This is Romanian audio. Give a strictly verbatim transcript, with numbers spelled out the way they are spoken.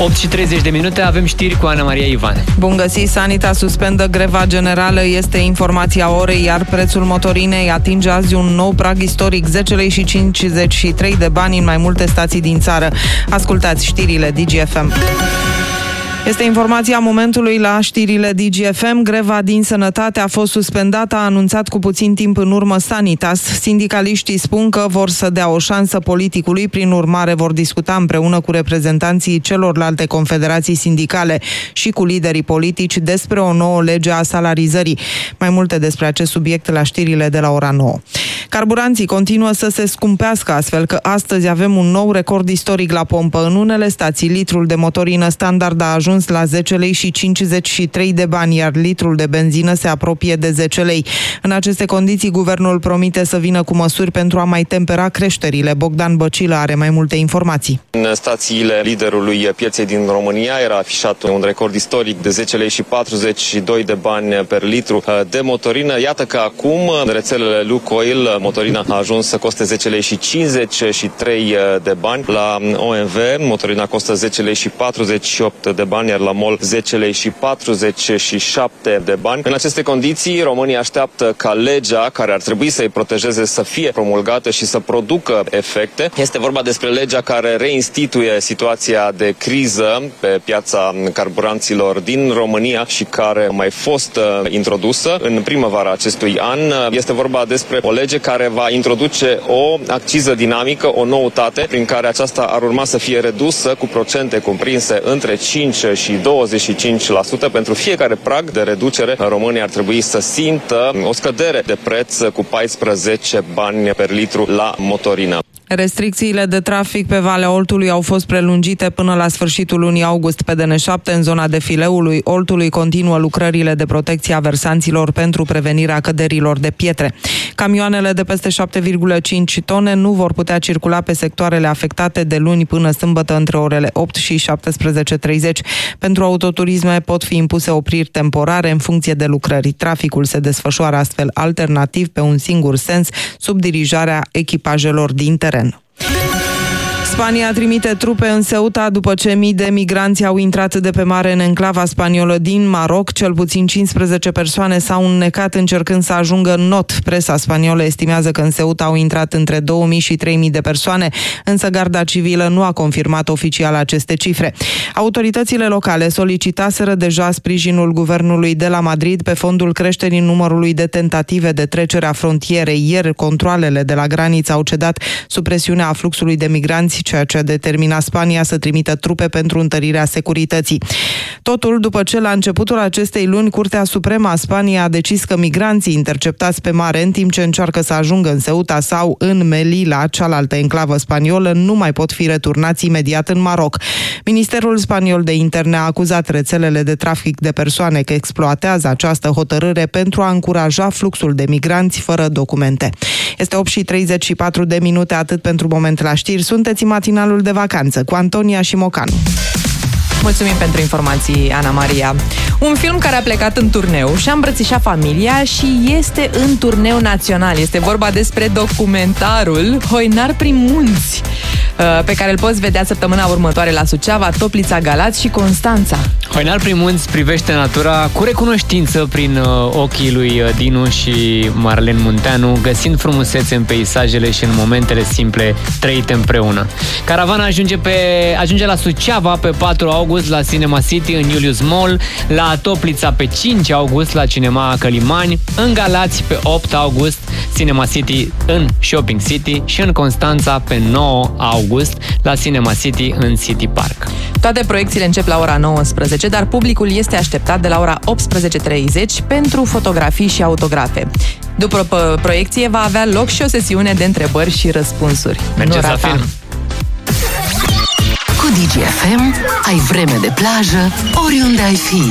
opt și treizeci de minute, avem știri cu Ana Maria Ivan. Bun găsit, Sanitas suspendă greva generală, este informația orei, iar prețul motorinei atinge azi un nou prag istoric, zece lei și cincizeci și trei de bani în mai multe stații din țară. Ascultați știrile D G F M. Este informația momentului la știrile D G F M. Greva din sănătate a fost suspendată, a anunțat cu puțin timp în urmă Sanitas. Sindicaliștii spun că vor să dea o șansă politicului, prin urmare vor discuta împreună cu reprezentanții celorlalte confederații sindicale și cu liderii politici despre o nouă lege a salarizării. Mai multe despre acest subiect la știrile de la ora nouă. Carburanții continuă să se scumpească, astfel că astăzi avem un nou record istoric la pompă. În unele stații, litrul de motorină standard a ajuns la zece lei și cincizeci și trei de bani, iar litrul de benzină se apropie de zece lei. În aceste condiții, guvernul promite să vină cu măsuri pentru a mai tempera creșterile. Bogdan Băcilă are mai multe informații. În stațiile liderului pieței din România era afișat un record istoric de zece lei și patruzeci și doi de bani per litru de motorină. Iată că acum rețelele Lukoil, motorina a ajuns să coste zece lei și cincizeci și trei de bani. La O M V, motorina costă zece lei și patruzeci și opt de bani, iar la MOL zece lei și patruzeci și șapte de bani. În aceste condiții, România așteaptă ca legea care ar trebui să-i protejeze să fie promulgată și să producă efecte. Este vorba despre legea care reinstituie situația de criză pe piața carburanților din România și care a mai fost introdusă în primăvara acestui an. Este vorba despre o lege care va introduce o acciză dinamică, o noutate, prin care aceasta ar urma să fie redusă cu procente cuprinse între cinci și douăzeci și cinci la sută. Pentru fiecare prag de reducere, România ar trebui să simtă o scădere de preț cu paisprezece bani per litru la motorină. Restricțiile de trafic pe Valea Oltului au fost prelungite până la sfârșitul lunii august. Pe D N șapte, în zona defileului Oltului, continuă lucrările de protecție a versanților pentru prevenirea căderilor de pietre. Camioanele de peste șapte virgulă cinci tone nu vor putea circula pe sectoarele afectate de luni până sâmbătă între orele opt și șaptesprezece treizeci. Pentru autoturisme pot fi impuse opriri temporare în funcție de lucrări. Traficul se desfășoară astfel alternativ pe un singur sens, sub dirijarea echipajelor din teren. Spania trimite trupe în Ceuta după ce mii de migranți au intrat de pe mare în enclava spaniolă din Maroc. Cel puțin cincisprezece persoane s-au înnecat încercând să ajungă în not. Presa spaniolă estimează că în Ceuta au intrat între două mii și trei mii de persoane, însă Garda Civilă nu a confirmat oficial aceste cifre. Autoritățile locale solicitaseră deja sprijinul guvernului de la Madrid pe fondul creșterii numărului de tentative de trecere a frontierei. Ieri, controalele de la graniță au cedat sub presiunea afluxului de migranți, ceea ce a determinat Spania să trimită trupe pentru întărirea securității. Totul după ce la începutul acestei luni Curtea Supremă a Spaniei a decis că migranții interceptați pe mare în timp ce încearcă să ajungă în Ceuta sau în Melilla, cealaltă enclavă spaniolă, nu mai pot fi returnați imediat în Maroc. Ministerul spaniol de interne a acuzat rețelele de trafic de persoane că exploatează această hotărâre pentru a încuraja fluxul de migranți fără documente. Este opt și treizeci și patru de minute, atât pentru moment la știri. Sunteți matinalul de vacanță cu Antonia și Mocanu. Mulțumim pentru informații, Ana Maria. Un film care a plecat în turneu și-a îmbrățișat familia și este în turneu național. Este vorba despre documentarul Hoinar prin munți, pe care îl poți vedea săptămâna următoare la Suceava, Toplița, Galați și Constanța. Hoinar prin munți privește natura cu recunoștință prin ochii lui Dinu și Marlen Munteanu, găsind frumusețe în peisajele și în momentele simple trăite împreună. Caravana ajunge, pe, ajunge la Suceava pe patru august la Cinema City în Julius Mall, la Toplița pe cinci august la Cinema Călimani, în Galați pe opt august Cinema City în Shopping City și în Constanța pe nouă august la Cinema City în City Park. Toate proiecțiile încep la ora nouăsprezece, dar publicul este așteptat de la ora optsprezece treizeci pentru fotografii și autografe. După proiecție va avea loc și o sesiune de întrebări și răspunsuri. Mergeți la film! Cu D G F M ai vreme de plajă oriunde ai fi.